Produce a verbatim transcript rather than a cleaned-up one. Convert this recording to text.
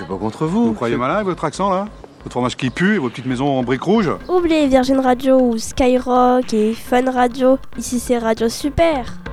pas contre vous. Vous croyez malin avec votre accent là? Votre fromage qui pue et votre petite maison en briques rouges? Oubliez Virgin Radio ou Skyrock et Fun Radio. Ici c'est Radio Super.